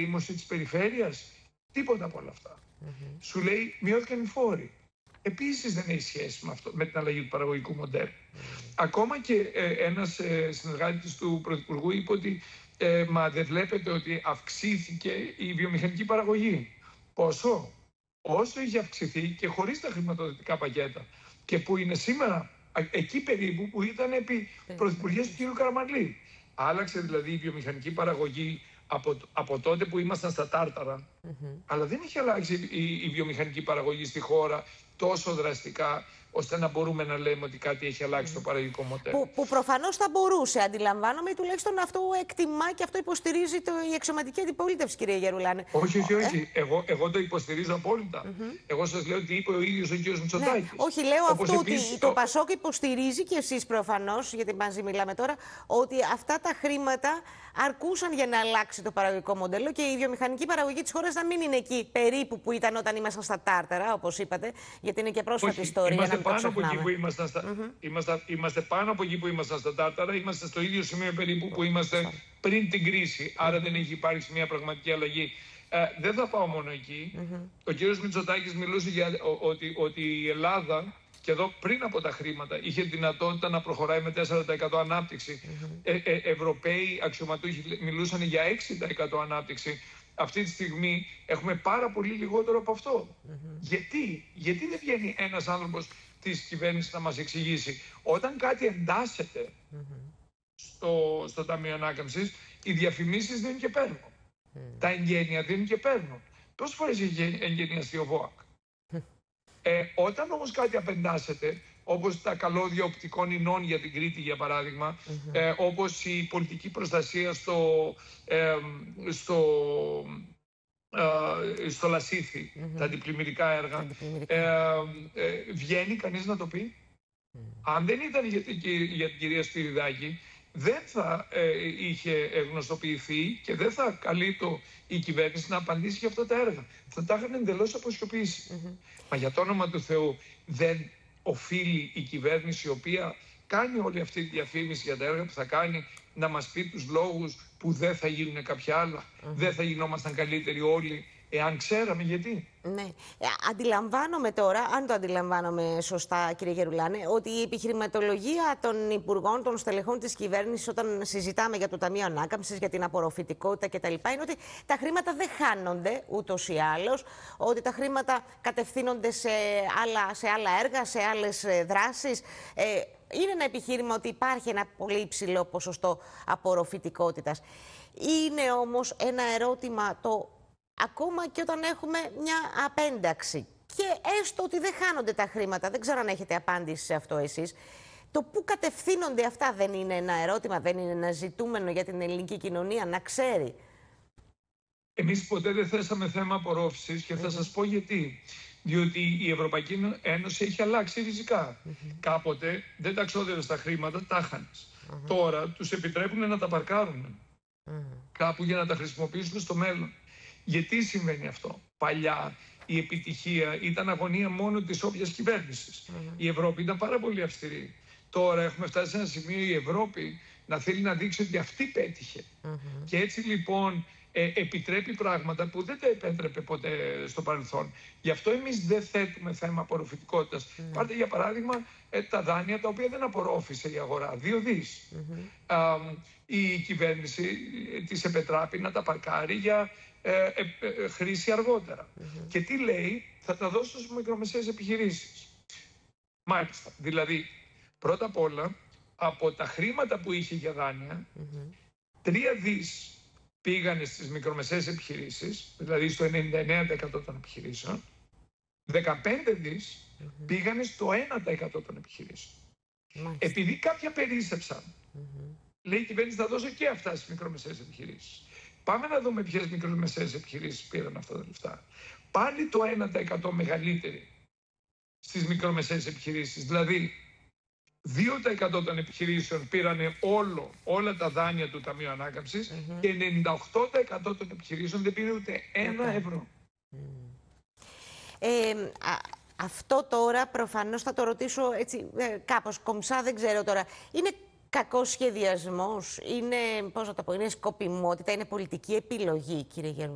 απερίμωση της περιφέρειας. Τίποτα από όλα αυτά. Σου λέει μειώθηκαν οι φόροι. Επίσης δεν έχει σχέση με, αυτό, με την αλλαγή του παραγωγικού μοντέλου. Ακόμα και ένας συνεργάτης του Πρωθυπουργού είπε ότι μα δεν βλέπετε ότι αυξήθηκε η βιομηχανική παραγωγή. Πόσο? Όσο είχε αυξηθεί και χωρίς τα χρηματοδοτικά πακέτα. Και που είναι σήμερα εκεί περίπου που ήταν επί πρωθυπουργίας του κ. Καραμανλή. Άλλαξε δηλαδή η βιομηχανική παραγωγή από τότε που ήμασταν στα τάρταρα. Αλλά δεν είχε αλλάξει η βιομηχανική παραγωγή στη χώρα τόσο δραστικά, ώστε να μπορούμε να λέμε ότι κάτι έχει αλλάξει το παραγωγικό μοντέλο. Που προφανώς θα μπορούσε, αντιλαμβάνομαι, ή τουλάχιστον αυτό εκτιμά και αυτό υποστηρίζει η εξωματική αντιπολίτευση, κύριε Γερουλάνε. Όχι. Εγώ το υποστηρίζω απόλυτα. Εγώ σας λέω ότι είπε ο ίδιος ο κ. Μητσοτάκης. Ναι. Όχι, λέω αυτό ότι το Πασόκ υποστηρίζει και εσείς προφανώς, γιατί μαζί μιλάμε τώρα, ότι αυτά τα χρήματα αρκούσαν για να αλλάξει το παραγωγικό μοντέλο και η βιομηχανική παραγωγή της χώρας να μην είναι εκεί περίπου που ήταν όταν ήμασταν στα τάρταρα, όπως είπατε, γιατί είναι και πρόσφατη ιστορία. Είμαστε πάνω από εκεί που ήμασταν είμαστε πάνω από εκεί που ήμασταν στα τάρταρα, είμαστε στο ίδιο σημείο περίπου που είμαστε πριν την κρίση. Άρα δεν έχει υπάρξει μια πραγματική αλλαγή. Δεν θα πάω μόνο εκεί. Ο κ. Μητσοτάκης μιλούσε για ότι η Ελλάδα, και εδώ πριν από τα χρήματα, είχε δυνατότητα να προχωράει με 4% ανάπτυξη. Ευρωπαίοι αξιωματούχοι μιλούσαν για 6% ανάπτυξη. Αυτή τη στιγμή έχουμε πάρα πολύ λιγότερο από αυτό. Γιατί δεν βγαίνει ένας άνθρωπος της κυβέρνησης να μας εξηγήσει? Όταν κάτι εντάσσεται στο Ταμείο Ανάκαμψης, οι διαφημίσεις δίνουν και παίρνουν. Τα εγγένεια δίνουν και παίρνουν. Πόσες φορές έχει εγγενιαστεί ο ΒΟΑΚ? Όταν όμως κάτι απεντάσσεται, όπως τα καλώδια οπτικών ινών για την Κρήτη, για παράδειγμα, όπως η πολιτική προστασία στο Λασίθι, τα αντιπλημμυρικά έργα, βγαίνει κανείς να το πει? Αν δεν ήταν για την κυρία Σπυριδάκη, δεν θα είχε γνωστοποιηθεί και δεν θα καλείτο η κυβέρνηση να απαντήσει για αυτά τα έργα. Θα τα είχαν εντελώς αποσιωπήσει. Μα για το όνομα του Θεού, δεν οφείλει η κυβέρνηση, η οποία κάνει όλη αυτή τη διαφήμιση για τα έργα που θα κάνει, να μας πει τους λόγους που δεν θα γίνουν κάποια άλλα? Δεν θα γινόμασταν καλύτεροι όλοι εάν ξέραμε γιατί? Ναι. Αντιλαμβάνομαι τώρα, αν το αντιλαμβάνομαι σωστά, κύριε Γερουλάνε, ότι η επιχειρηματολογία των υπουργών, των στελεχών της κυβέρνησης, όταν συζητάμε για το Ταμείο Ανάκαμψης, για την απορροφητικότητα κτλ., είναι ότι τα χρήματα δεν χάνονται ούτως ή άλλως, ότι τα χρήματα κατευθύνονται σε άλλα έργα, σε άλλες δράσεις. Είναι ένα επιχείρημα ότι υπάρχει ένα πολύ υψηλό ποσοστό απορροφητικότητας. Είναι όμως ένα ερώτημα ακόμα και όταν έχουμε μια απένταξη. Και έστω ότι δεν χάνονται τα χρήματα, δεν ξέρω αν έχετε απάντηση σε αυτό εσείς. Το πού κατευθύνονται αυτά δεν είναι ένα ερώτημα, δεν είναι ένα ζητούμενο για την ελληνική κοινωνία να ξέρει? Εμείς ποτέ δεν θέσαμε θέμα απορρόφησης και θα σας πω γιατί. Διότι η Ευρωπαϊκή Ένωση έχει αλλάξει ριζικά. Κάποτε δεν τα ξόδευες τα χρήματα, τα χάνες. Τώρα τους επιτρέπουν να τα παρκάρουν κάπου για να τα χρησιμοποιήσουν στο μέλλον. Γιατί συμβαίνει αυτό? Παλιά η επιτυχία ήταν αγωνία μόνο της όποιας κυβέρνησης. Η Ευρώπη ήταν πάρα πολύ αυστηρή. Τώρα έχουμε φτάσει σε ένα σημείο η Ευρώπη να θέλει να δείξει ότι αυτή πέτυχε. Και έτσι λοιπόν επιτρέπει πράγματα που δεν τα επέτρεπε ποτέ στο παρελθόν. Γι' αυτό εμείς δεν θέτουμε θέμα απορροφητικότητας. Πάρτε για παράδειγμα τα δάνεια τα οποία δεν απορρόφησε η αγορά. 2 δις. Η κυβέρνηση της επετράπει να τα παρκάρει για χρήση αργότερα. Και τι λέει? Θα τα δώσω στις μικρομεσαίες επιχειρήσεις. Μάλιστα. Δηλαδή, πρώτα απ' όλα, από τα χρήματα που είχε για δάνεια, 3 δις πήγανε στις μικρομεσαίες επιχειρήσεις, δηλαδή στο 99% των επιχειρήσεων, 15 δις πήγανε στο 1% των επιχειρήσεων. Επειδή κάποια περίσσεψαν, λέει η κυβέρνηση θα δώσω και αυτά στις μικρομεσαίες επιχειρήσεις. Πάμε να δούμε ποιες μικρομεσαίες επιχειρήσεις πήραν αυτά τα λεφτά. Πάλι το 1% μεγαλύτερη στις μικρομεσαίες επιχειρήσεις. Δηλαδή, 2% των επιχειρήσεων πήρανε όλα τα δάνεια του Ταμείου Ανάκαμψης και 98% των επιχειρήσεων δεν πήρε ούτε 1 ευρώ. Αυτό τώρα προφανώς θα το ρωτήσω έτσι κάπως κομψά, δεν ξέρω τώρα. Είναι κακός σχεδιασμός, είναι, πώς να το πω, είναι σκοπιμότητα, είναι πολιτική επιλογή, κύριε Γερουλάνη?